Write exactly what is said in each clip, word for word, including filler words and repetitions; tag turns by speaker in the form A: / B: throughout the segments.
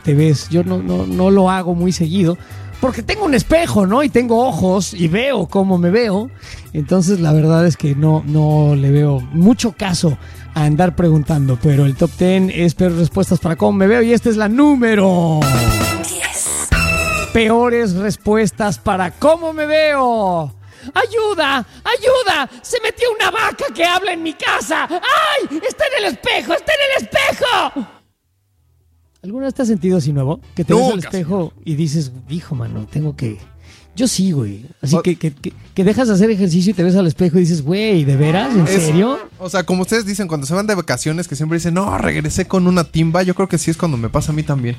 A: te ves. Yo no, no, no lo hago muy seguido porque tengo un espejo, ¿no? Y tengo ojos y veo cómo me veo. Entonces la verdad es que no, no le veo mucho caso a andar preguntando. Pero el top diez es peores respuestas para cómo me veo y esta es la número diez. Peores respuestas para cómo me veo. ¡Ayuda! ¡Ayuda! ¡Se metió una vaca que habla en mi casa! ¡Ay! ¡Está en el espejo! ¡Está en el espejo! ¿Alguna vez te has sentido así nuevo? Que te
B: No,
A: ves al
B: casi.
A: espejo y dices, hijo, mano, tengo que... Yo sí, güey. Así que, que, que, que dejas de hacer ejercicio y te ves al espejo y dices, güey, ¿de veras? ¿En
B: Es-
A: serio?
B: O sea, como ustedes dicen, cuando se van de vacaciones, que siempre dicen, no, regresé con una timba. Yo creo que sí es cuando me pasa a mí también.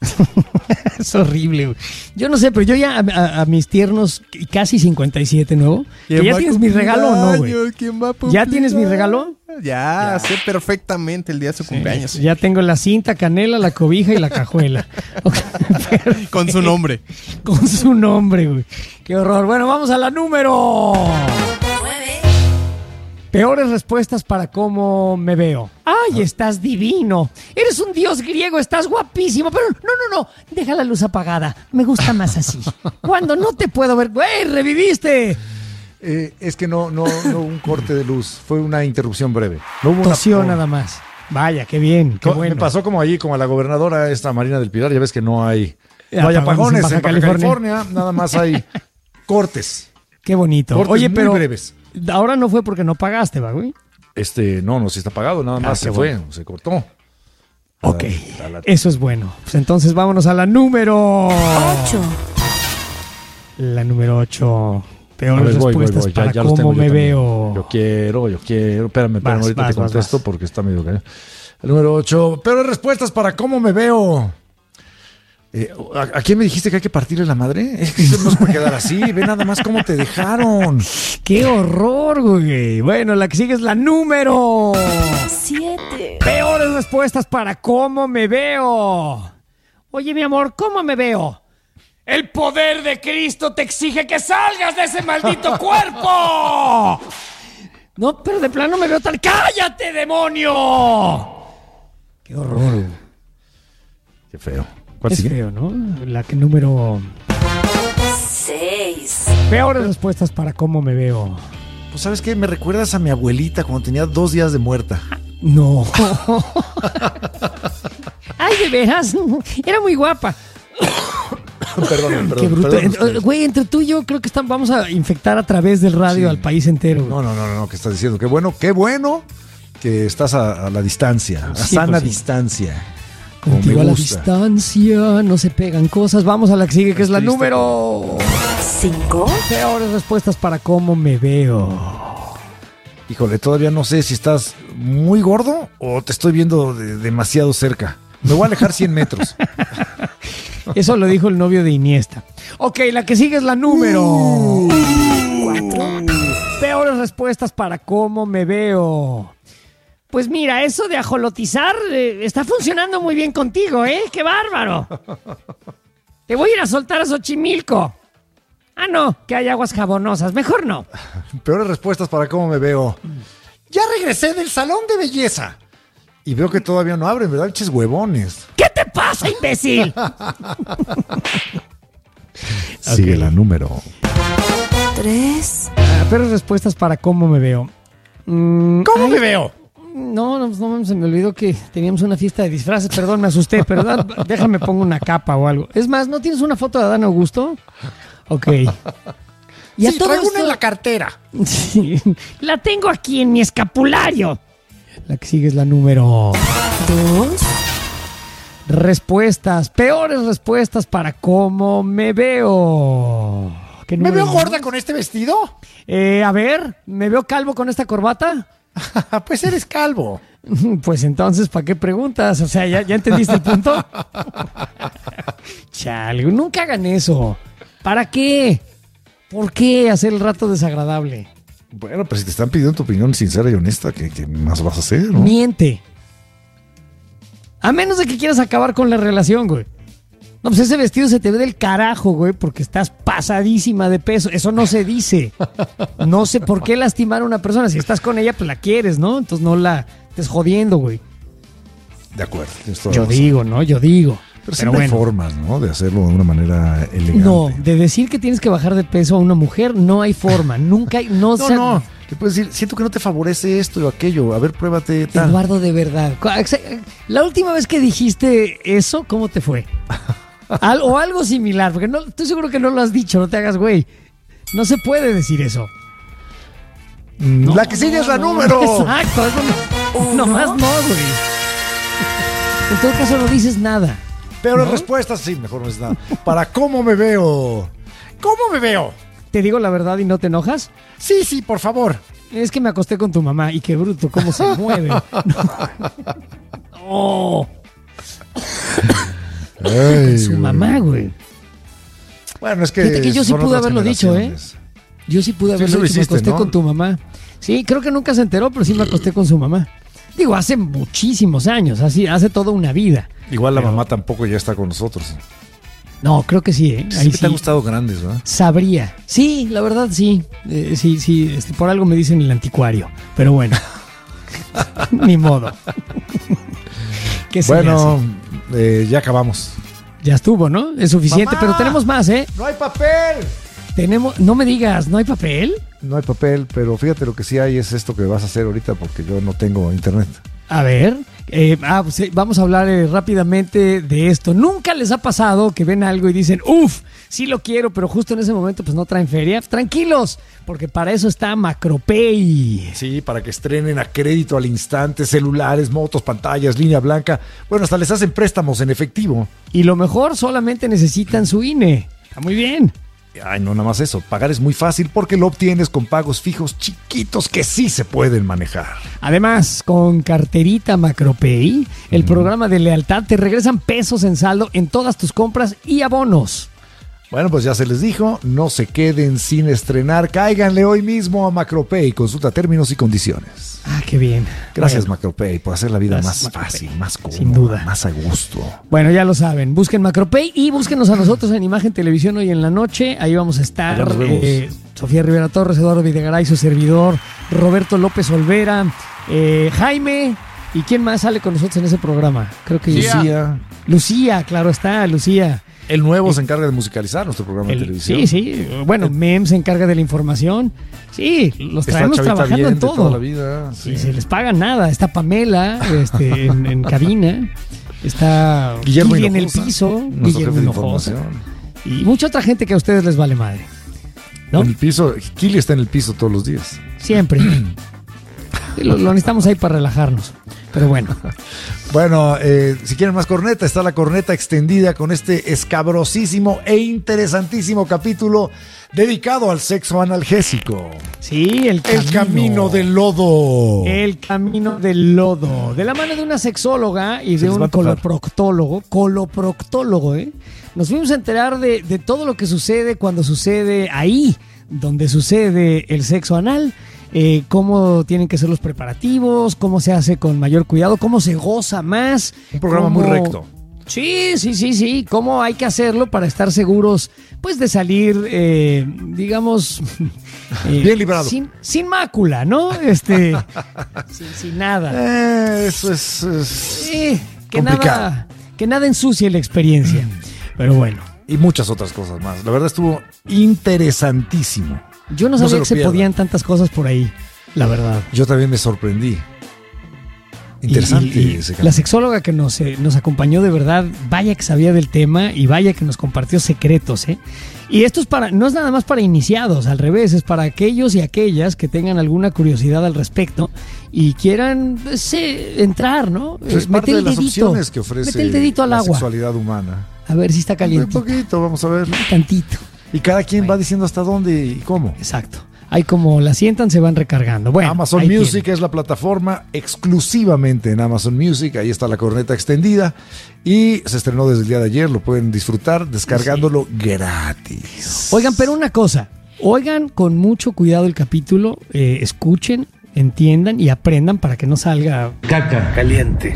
A: Es horrible, güey. Yo no sé, pero yo ya a, a- a mis tiernos y casi cincuenta y siete, ¿nuevo? ¿Que ya tienes mi regalo o no, güey?
B: ¿Quién va a
A: ¿Ya tienes mi regalo?
B: Ya, sé perfectamente el día de su cumpleaños.
A: Ya tengo la cinta, canela, la cobija y la cajuela. Ok, perfecto.
B: Con su nombre.
A: Con su nombre, güey. Qué horror. Bueno, vamos a la número
C: nueve.
A: Peores respuestas para cómo me veo. ¡Ay, estás divino! Eres un dios griego, estás guapísimo. Pero no, no, no. Deja la luz apagada. Me gusta más así. Cuando no te puedo ver. ¡Güey, reviviste!
D: Eh, es que no, no, no hubo un corte de luz, fue una interrupción breve. No hubo una-
A: Tosió
D: no.
A: nada más. Vaya, qué bien, qué
D: Co-
A: bueno.
D: Me pasó como allí, como a la gobernadora esta Marina del Pilar, ya ves que no hay,
A: Eh,
D: no hay
A: apagones
D: apagones
A: en Baja
D: en Baja
A: California.
D: California, nada más hay cortes.
A: Qué bonito.
D: Cortes
A: Oye,
D: muy
A: pero
D: breves.
A: ahora no fue porque no pagaste, ¿va, güey?
D: Este, no, no, sí está apagado, nada
A: Ah,
D: más
A: qué
D: se
A: bueno.
D: fue, se cortó.
A: Ok,
D: A la-
A: eso es bueno. Pues entonces vámonos a la número...
C: ocho.
A: La número ocho.
D: A
A: Peores
D: ver, voy, voy,
A: respuestas
D: voy, ya,
A: para
D: ya los
A: cómo
D: tengo yo
A: me
D: también.
A: veo.
D: Yo quiero, yo quiero. Espérame, espérame,
A: Vas,
D: ahorita
A: vas,
D: te
A: vas,
D: contesto
A: vas.
D: porque está medio cañón. El número ocho. Peores respuestas para cómo me veo. Eh, ¿a, a quién me dijiste que hay que partirle la madre? Es que eso no se puede quedar así. Ve nada más cómo te dejaron.
A: ¡Qué horror, güey! Bueno, la que sigue es la número...
C: siete.
A: Peores respuestas para cómo me veo. Oye, mi amor, ¿cómo me veo? El poder de Cristo te exige que salgas de ese maldito cuerpo. No, pero de plano me veo tal... ¡Cállate, demonio! ¡Qué horror!
D: Qué feo. ¿Cuál
A: Es
D: sigue?
A: feo, ¿no? La que número...
C: seis.
A: Peores respuestas para cómo me veo.
D: Pues, ¿sabes qué? Me recuerdas a mi abuelita cuando tenía dos días de muerta.
A: No. Ay, de veras. Era muy guapa.
D: Perdón,
A: Qué
D: perdón.
A: bruto.
D: perdón.
A: Ent- Güey, entre tú y yo creo que están, vamos a infectar a través del radio
D: Sí.
A: al país entero. güey.
D: No, no, no, no, no, ¿qué estás diciendo? Qué bueno, qué bueno que estás a, a la distancia, a
A: Sí,
D: sana
A: pues sí.
D: distancia. Como
A: Contigo
D: me
A: a la
D: gusta.
A: distancia, no se pegan cosas. Vamos a la que sigue, que es,
D: Es
A: la
D: triste,
A: número...
C: cinco.
A: Peores respuestas para cómo me veo.
D: Híjole, todavía no sé si estás muy gordo o te estoy viendo de- demasiado cerca. Me voy a alejar cien metros.
A: Eso lo dijo el novio de Iniesta. Ok, la que sigue es la número...
C: cuatro.
A: Peores respuestas para cómo me veo. Pues mira, eso de ajolotizar eh, está funcionando muy bien contigo, ¿eh? ¡Qué bárbaro! Te voy a ir a soltar a Xochimilco. Ah, no, que hay aguas jabonosas. Mejor no.
D: Peores respuestas para cómo me veo. Ya regresé del salón de belleza. Y veo que todavía no abren, ¿verdad? Eches huevones.
A: ¿Qué te pasa, imbécil?
D: Sigue la número.
C: tres.
A: Ah, peores respuestas para cómo me veo. Mm,
D: ¿Cómo
A: ay,
D: me veo?
A: No, no, no, se me olvidó que teníamos una fiesta de disfraces. Perdón, me asusté. Perdón, déjame pongo una capa o algo. Es más, ¿no tienes una foto de Adán Augusto? Ok. Y a
D: Sí,
A: todo
D: traigo
A: esto-
D: una en la cartera.
A: Sí, la tengo aquí en mi escapulario. La que sigue es la número...
C: Dos.
A: Respuestas, peores respuestas para cómo me veo. ¿Qué
D: ¿Me
A: número
D: veo
A: es?
D: gorda con este vestido?
A: Eh, a ver, ¿me veo calvo con esta corbata?
D: Pues eres calvo.
A: Pues entonces, ¿para qué preguntas? O sea, ¿ya, ya entendiste el punto? Chale, nunca hagan eso. ¿Para qué? ¿Por qué hacer el rato desagradable?
D: Bueno, pero si te están pidiendo tu opinión sincera y honesta, ¿qué, qué más vas a hacer, no?
A: Miente. A menos de que quieras acabar con la relación, güey. No, pues ese vestido se te ve del carajo, güey, porque estás pasadísima de peso. Eso no se dice. No sé por qué lastimar a una persona. Si estás con ella, pues la quieres, ¿no? Entonces no la estés jodiendo, güey.
D: De acuerdo. tienes toda
A: Yo
D: la razón.
A: digo, ¿no? Yo digo.
D: Pero siempre hay formas, ¿no? De hacerlo de una manera elegante.
A: No, de decir que tienes que bajar de peso a una mujer, no hay forma. Nunca hay. No,
D: no,
A: sea,
D: no. Le puedes decir, siento que no te favorece esto o aquello. A ver, pruébate tal.
A: Eduardo, de verdad. La última vez que dijiste eso, ¿cómo te fue? Al, o algo similar, porque no, estoy seguro que no lo has dicho, no te hagas güey. No se puede decir eso.
D: No, la que sigue no, es la no, número.
A: Exacto, eso no, nomás no, güey. En todo caso no dices nada.
D: Pero
A: ¿no?
D: las respuestas sí, mejor no es nada. Para cómo me veo. ¿Cómo me veo?
A: ¿Te digo la verdad y no te enojas?
D: Sí, sí, por favor.
A: Es que me acosté con tu mamá y qué bruto, cómo se mueve. Oh.
D: Ay,
A: su
D: güey.
A: mamá, güey.
D: Bueno, es que.
A: Fíjate que yo sí pude haberlo dicho, ¿eh? Yo sí pude
D: Sí,
A: haberlo
D: lo
A: dicho.
D: hiciste,
A: Me acosté
D: ¿no?
A: con tu mamá. Sí, creo que nunca se enteró, pero sí me acosté con su mamá. Digo, hace muchísimos años, así, hace toda una vida.
D: Igual la
A: Pero-
D: mamá tampoco ya está con nosotros.
A: No, creo que sí, ¿eh? Ahí
D: Siempre te han
A: sí.
D: gustado grandes, ¿verdad?
A: Sabría. Sí, la verdad sí. Eh, sí, sí. Este, por algo me dicen el anticuario. Pero bueno. Ni modo. ¿Qué se le
D: Bueno,
A: hace?
D: eh, ya acabamos.
A: Ya estuvo, ¿no? Es suficiente.
D: ¡Mamá!
A: Pero tenemos más, ¿eh?
D: ¡No hay papel!
A: Tenemos. No me digas, ¿no hay papel?
D: No hay papel, pero fíjate lo que sí hay es esto que vas a hacer ahorita porque yo no tengo internet.
A: A ver, eh, ah, pues, eh, vamos a hablar eh, rápidamente de esto. ¿Nunca les ha pasado que ven algo y dicen, uff, sí lo quiero, pero justo en ese momento pues no traen feria? Tranquilos, porque para eso está Macropay.
D: Sí, para que estrenen a crédito al instante, celulares, motos, pantallas, línea blanca. Bueno, hasta les hacen préstamos en efectivo.
A: Y lo mejor, solamente necesitan su I N E. Está muy bien.
D: Ay, no, nada más eso. Pagar es muy fácil porque lo obtienes con pagos fijos chiquitos que sí se pueden manejar.
A: Además, con carterita Macropay, el programa de lealtad te regresan pesos en saldo en todas tus compras y abonos.
D: Bueno, pues ya se les dijo, no se queden sin estrenar. Cáiganle hoy mismo a Macropay. Consulta términos y condiciones.
A: Ah, qué bien.
D: Gracias,
A: Bueno.
D: Macropay, por hacer la vida
A: Gracias,
D: más
A: Macropay.
D: fácil, más cómoda,
A: Sin duda.
D: más a gusto.
A: Bueno, ya lo saben. Busquen Macropay y búsquenos a nosotros en Imagen Televisión hoy en la noche. Ahí vamos a estar.
D: Allá nos vemos.
A: eh, Sofía Rivera Torres, Eduardo Videgaray, su servidor, Roberto López Olvera, eh, Jaime. ¿Y quién más sale con nosotros en ese programa? Creo que
D: Lucía,
A: Lucía, claro está, Lucía.
D: el nuevo se encarga de musicalizar nuestro programa
A: El-
D: de televisión.
A: sí, sí. Bueno, Mem se encarga de la información. Sí, los
D: Está
A: traemos
D: Chavita
A: trabajando
D: bien
A: en
D: de toda
A: todo.
D: la vida. Sí.
A: Y se les paga nada. Está Pamela este, en, en cabina. Está
D: Guillermo
A: Guille en el
D: Hinojosa,
A: piso.
D: nuestro
A: Guillermo
D: jefe de
A: Hinojosa.
D: información.
A: Y mucha otra gente que a ustedes les vale madre. ¿No?
D: En el piso, Kili está en el piso todos los días.
A: Siempre. lo, lo necesitamos ahí para relajarnos. Pero bueno.
D: Bueno, eh, si quieren más corneta, está la corneta extendida con este escabrosísimo e interesantísimo capítulo dedicado al sexo analgésico.
A: Sí, el camino.
D: El camino del lodo.
A: El camino del lodo. De la mano de una sexóloga y
D: Se
A: de
D: les va
A: un
D: a antojar.
A: coloproctólogo. Coloproctólogo, ¿eh? Nos fuimos a enterar de, de todo lo que sucede cuando sucede ahí, donde sucede el sexo anal. Eh, cómo tienen que ser los preparativos, cómo se hace con mayor cuidado, cómo se goza más.
D: Un programa
A: cómo-
D: muy recto.
A: Sí, sí, sí, sí. Cómo hay que hacerlo para estar seguros, pues, de salir, eh, digamos, eh,
D: Bien librado.
A: Sin, sin mácula, ¿no? Este, sin, sin nada.
D: Eh, eso es, es
A: Sí, que
D: complicado.
A: nada, que nada ensucie la experiencia. Pero bueno,
D: Y muchas otras cosas más. La verdad estuvo interesantísimo.
A: yo no
D: No se
A: sabía
D: lo
A: que se
D: pierdan.
A: podían tantas cosas por ahí, la verdad.
D: Yo también me sorprendí. Interesante
A: Y- y- y
D: ese
A: la
D: camino.
A: sexóloga que nos, eh, nos acompañó de verdad, vaya que sabía del tema y vaya que nos compartió secretos, ¿eh? Y esto es para, no es nada más para iniciados, al revés, es para aquellos y aquellas que tengan alguna curiosidad al respecto y quieran pues, eh, entrar, ¿no?
D: Pues es
A: Eh,
D: parte
A: mete
D: de
A: el
D: las
A: dedito,
D: opciones que ofrece
A: mete el dedito al
D: la
A: agua,
D: sexualidad humana.
A: a ver si está
D: Un
A: caliente,
D: poquito, vamos a ver.
A: tantito.
D: Y cada quien va diciendo hasta dónde y cómo.
A: Exacto. Ahí como la sientan se van recargando. Bueno,
D: Amazon
A: ahí
D: Music
A: tienen.
D: es la plataforma exclusivamente en Amazon Music. Ahí está la corneta extendida. Y se estrenó desde el día de ayer. Lo pueden disfrutar descargándolo gratis.
A: Oigan, pero una cosa, oigan con mucho cuidado el capítulo, eh, escuchen, entiendan y aprendan para que no salga caca caliente.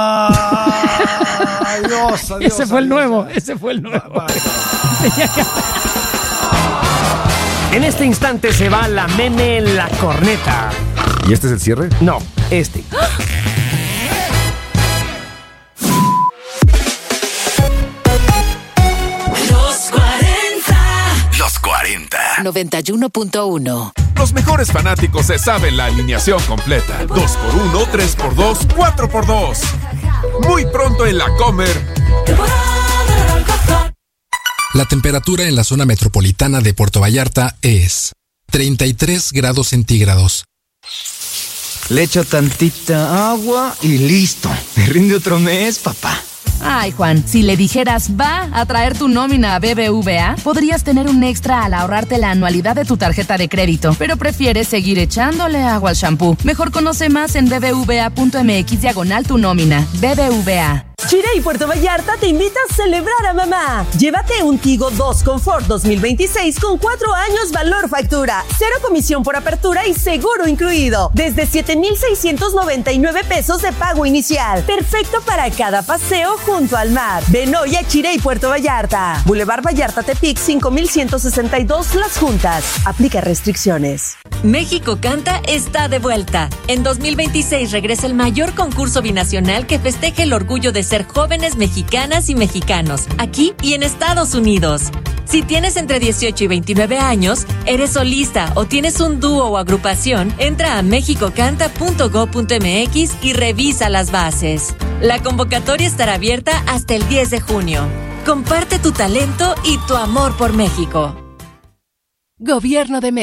D: ¡Ah! Adiós, adiós,
A: Ese fue el
D: adiós.
A: nuevo, ese fue el nuevo.
D: Bye, bye.
A: En este instante se va la meme en la corneta.
D: ¿Y este es el cierre?
A: No, este.
C: noventa y uno punto uno.
E: Los mejores fanáticos se saben la alineación completa. dos por uno, tres por dos, cuatro por dos. Muy pronto en la Comer.
F: La temperatura en la zona metropolitana de Puerto Vallarta es treinta y tres grados centígrados.
G: Le echo tantita agua y listo. Me rinde otro mes, papá.
H: Ay, Juan, si le dijeras va a traer tu nómina a B B V A, podrías tener un extra al ahorrarte la anualidad de tu tarjeta de crédito, pero prefieres seguir echándole agua al shampoo. Mejor conoce más en bbva.mx diagonal tu nómina. B B V A.
I: Chile y Puerto Vallarta te invita a celebrar a mamá. Llévate un Tigo dos Confort dos mil veintiséis con cuatro años valor factura, cero comisión por apertura y seguro incluido. Desde siete mil seiscientos noventa y nueve pesos de pago inicial. Perfecto para cada paseo junto al mar. Ven hoy a Chile y Puerto Vallarta. Boulevard Vallarta Tepic cinco mil ciento sesenta y dos Las Juntas. Aplica restricciones.
J: México Canta está de vuelta. En dos mil veintiséis regresa el mayor concurso binacional que festeje el orgullo de ser jóvenes mexicanas y mexicanos, aquí y en Estados Unidos. Si tienes entre dieciocho y veintinueve años, eres solista o tienes un dúo o agrupación, entra a mexico canta punto gob punto mx y revisa las bases. La convocatoria estará abierta hasta el diez de junio. Comparte tu talento y tu amor por México.
H: Gobierno de México.